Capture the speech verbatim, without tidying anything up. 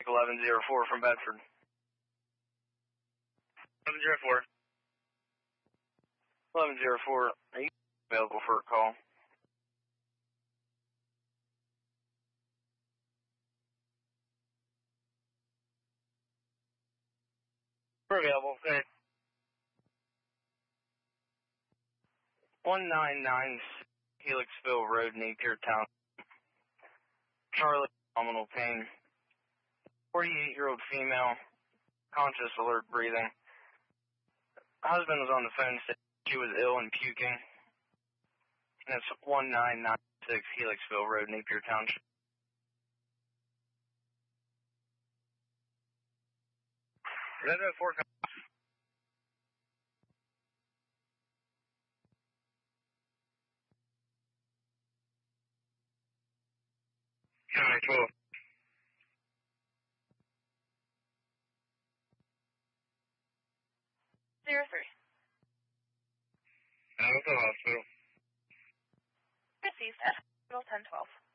eleven oh four from Bedford. eleven oh four. eleven oh four, are you available for a call? We're available, go ahead. one nine nine Helixville Road, Napier Town. Charlotte, abdominal pain. forty-eight-year-old female, conscious, alert, breathing. Husband was on the phone, said she was ill and puking. And it's one nine nine six Helixville Road, Napier Township. eleven oh four. County twelve. Zero three. Alpha Hospital. Received at hospital ten twelve.